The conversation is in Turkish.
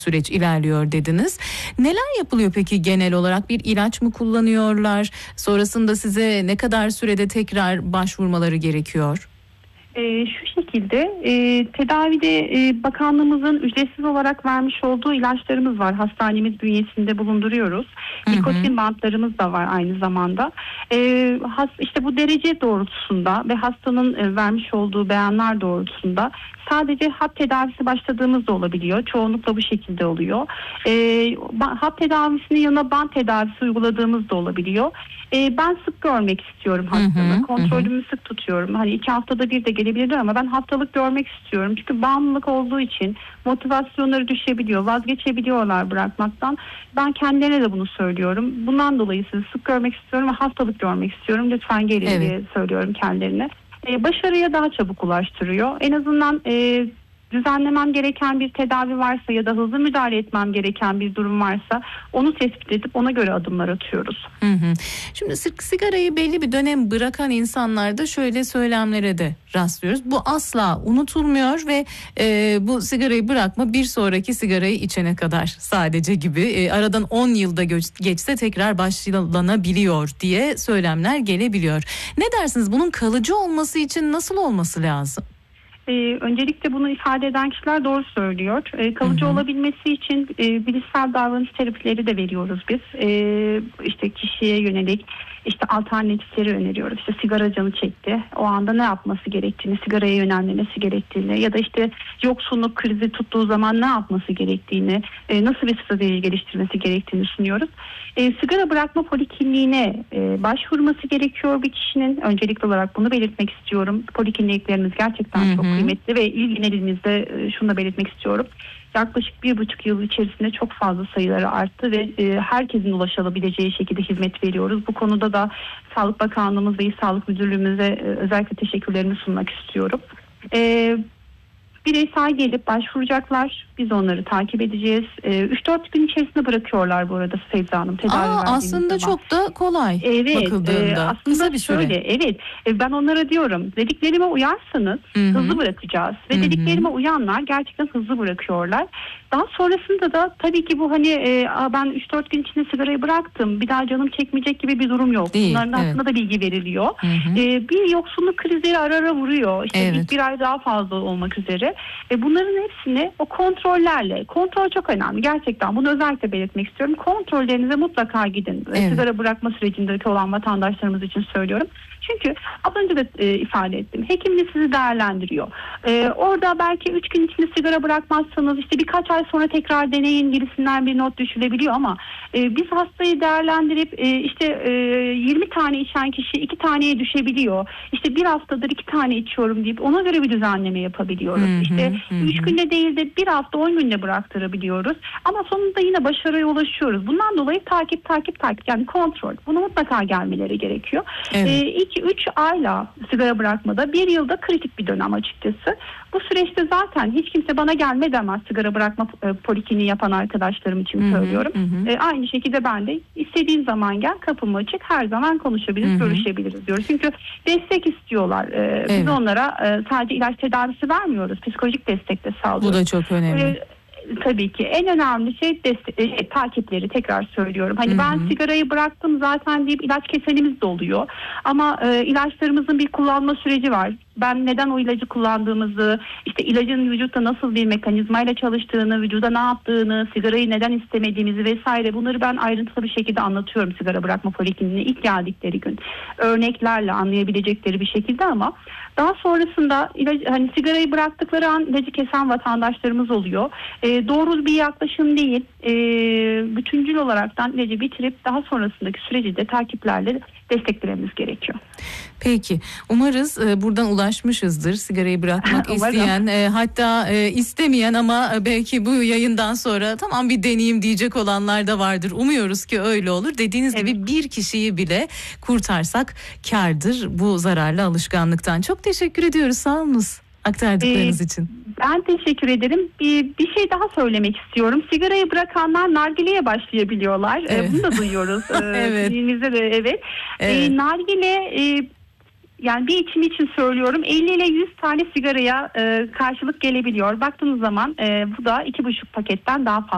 süreç ilerliyor dediniz. Neler yapılıyor peki genel olarak? Bir ilaç mı kullanıyorlar? Sonrasında size ne kadar sürede tekrar başvurmaları gerekiyor? Şu şekilde tedavide bakanlığımızın ücretsiz olarak vermiş olduğu ilaçlarımız var. Hastanemiz bünyesinde bulunduruyoruz. Nikotin bantlarımız da var aynı zamanda. İşte bu derece doğrultusunda ve hastanın vermiş olduğu beyanlar doğrultusunda sadece hap tedavisi başladığımız da olabiliyor. Çoğunlukla bu şekilde oluyor. Hap tedavisinin yanına bant tedavisi uyguladığımız da olabiliyor. Ben sık görmek istiyorum hastamı. Kontrolümü sık tutuyorum. Hani 2 haftada bir de gelebilir ama ben haftalık görmek istiyorum. Çünkü bağımlılık olduğu için motivasyonları düşebiliyor. Vazgeçebiliyorlar bırakmaktan. Ben kendilerine de bunu söylüyorum. Bundan dolayı sizi sık görmek istiyorum ve haftalık görmek istiyorum. Lütfen gelin diye söylüyorum kendilerine. Başarıya daha çabuk ulaştırıyor. En azından düzenlemem gereken bir tedavi varsa ya da hızlı müdahale etmem gereken bir durum varsa onu tespit edip ona göre adımlar atıyoruz. Şimdi sigarayı belli bir dönem bırakan insanlarda şöyle söylemlere de rastlıyoruz. Bu asla unutulmuyor ve bu sigarayı bırakma bir sonraki sigarayı içene kadar sadece gibi. Aradan 10 yılda geçse tekrar başlanabiliyor diye söylemler gelebiliyor. Ne dersiniz? Bunun kalıcı olması için nasıl olması lazım? Öncelikle bunu ifade eden kişiler doğru söylüyor. Kalıcı olabilmesi için bilişsel davranış terapileri de veriyoruz biz. İşte kişiye yönelik işte alternatifleri öneriyoruz. İşte sigara canı çekti. O anda ne yapması gerektiğini, sigaraya yönelmemesi gerektiğini ya da işte yoksulluk krizi tuttuğu zaman ne yapması gerektiğini, nasıl bir strateji geliştirmesi gerektiğini sunuyoruz. Sigara bırakma polikliniğine başvurması gerekiyor bir kişinin. Öncelikli olarak bunu belirtmek istiyorum. Polikliniklerimiz gerçekten çok kıymetli ve il genelimizde şunu da belirtmek istiyorum. Yaklaşık 1,5 yıl içerisinde çok fazla sayıları arttı ve herkesin ulaşabileceği şekilde hizmet veriyoruz. Bu konuda da Sağlık Bakanlığımız ve İl Sağlık Müdürlüğümüze özellikle teşekkürlerimi sunmak istiyorum. Bireysel gelip başvuracaklar. Biz onları takip edeceğiz. 3-4 gün içerisinde bırakıyorlar bu arada Feyza Hanım. Aslında zaman çok da kolay bakıldığında. Aslında kısa bir süre. Şöyle, ben onlara diyorum dediklerime uyarsanız hızlı bırakacağız. Ve dediklerime uyanlar gerçekten hızlı bırakıyorlar. Daha sonrasında da tabii ki bu hani ben 3-4 gün içinde sigarayı bıraktım. Bir daha canım çekmeyecek gibi bir durum yok. Değil, bunların hakkında da bilgi veriliyor. Bir yoksulluk krizleri ara vuruyor. İşte ilk bir ay daha fazla olmak üzere. Bunların hepsini o kontrollerle, kontrol çok önemli gerçekten, bunu özellikle belirtmek istiyorum. Kontrollerinize mutlaka gidin. Sigara bırakma sürecindeki olan vatandaşlarımız için söylüyorum. Çünkü az önce de ifade ettim. Hekiminiz sizi değerlendiriyor. Orada belki 3 gün içinde sigara bırakmazsanız işte birkaç ay sonra tekrar deneyin gibisinden bir not düşülebiliyor ama biz hastayı değerlendirip işte 20 tane içen kişi 2 taneye düşebiliyor. İşte bir haftadır 2 tane içiyorum deyip ona göre bir düzenleme yapabiliyoruz. İşte 3 günde değil de bir hafta 10 günde bıraktırabiliyoruz. Ama sonunda yine başarıya ulaşıyoruz. Bundan dolayı takip yani kontrol. Buna mutlaka gelmeleri gerekiyor. İlk 3 ayla sigara bırakmada 1 yılda kritik bir dönem açıkçası. Bu süreçte zaten hiç kimse bana gelme demez, sigara bırakma polikliniği yapan arkadaşlarım için söylüyorum. Aynı şekilde ben de istediğin zaman gel, kapım açık, her zaman konuşabiliriz, görüşebiliriz diyoruz. Çünkü destek istiyorlar. Biz onlara sadece ilaç tedavisi vermiyoruz. Psikolojik destek de sağlıyoruz. Bu da çok önemli. Tabii ki en önemli şey takipleri, tekrar söylüyorum. Hani ben sigarayı bıraktım zaten deyip ilaç kesenimiz de oluyor. Ama ilaçlarımızın bir kullanma süreci var. Ben neden o ilacı kullandığımızı, işte ilacın vücutta nasıl bir mekanizmayla çalıştığını, vücuda ne yaptığını, sigarayı neden istemediğimizi vesaire, bunları ben ayrıntılı bir şekilde anlatıyorum sigara bırakma polikliniğine ilk geldikleri gün. Örneklerle anlayabilecekleri bir şekilde ama daha sonrasında hani sigarayı bıraktıkları an ilacı kesen vatandaşlarımız oluyor. Doğru bir yaklaşım değil. Bütüncül olaraktan ilacı bitirip daha sonrasındaki süreci de takiplerle desteklememiz gerekiyor. Peki. Umarız buradan ulaşmışızdır. Sigarayı bırakmak isteyen, hatta istemeyen ama belki bu yayından sonra tamam bir deneyeyim diyecek olanlar da vardır. Umuyoruz ki öyle olur. Dediğiniz gibi bir kişiyi bile kurtarsak kârdır bu zararlı alışkanlıktan. Çok teşekkür ediyoruz. Sağ olunuz aktardıklarınız için. Ben teşekkür ederim. Bir şey daha söylemek istiyorum. Sigarayı bırakanlar nargileye başlayabiliyorlar. Bunu da duyuyoruz. Kliniğimizde de nargile yani bir içim için söylüyorum 50 ile 100 tane sigaraya karşılık gelebiliyor. Baktığınız zaman bu da 2,5 paketten daha fazla.